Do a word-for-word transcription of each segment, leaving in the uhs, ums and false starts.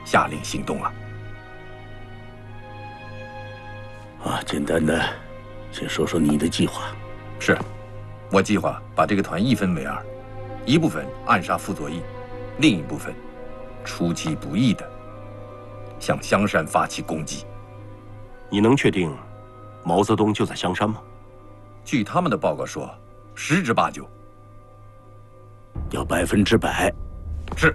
下令行动了。 啊，简单的，先说说你的计划。 是，我计划把这个团一分为二，一部分暗杀傅作义，另一部分出其不意的向香山发起攻击。 你能确定毛泽东就在香山吗？ 据他们的报告说，十之八九。 要百分之百。 是。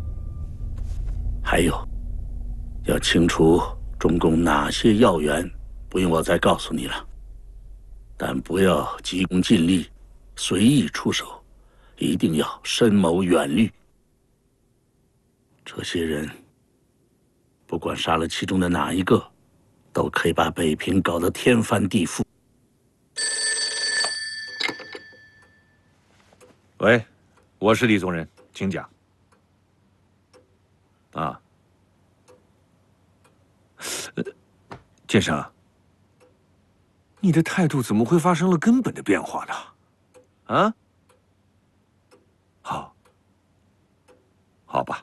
还有，要清除中共哪些要员，不用我再告诉你了。但不要急功近利，随意出手，一定要深谋远虑。这些人，不管杀了其中的哪一个，都可以把北平搞得天翻地覆。 喂，我是李宗仁，请讲。啊，呃，建生，你的态度怎么会发生了根本的变化呢？啊？好，好吧。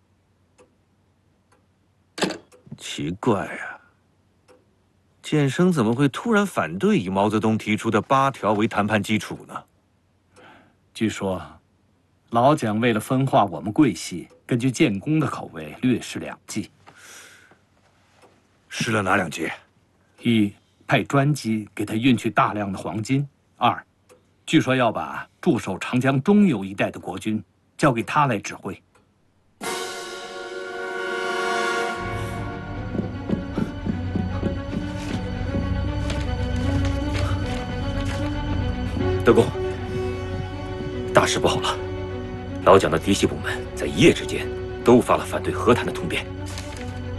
奇怪啊，建生怎么会突然反对以毛泽东提出的八条为谈判基础呢？ 据说，老蒋为了分化我们桂系，根据建功的口味略施两计。 施了哪两计？ 一，派专机给他运去大量的黄金；二，据说要把驻守长江中游一带的国军交给他来指挥。 德公，大事不好了！老蒋的嫡系部门在一夜之间都发了反对和谈的通电。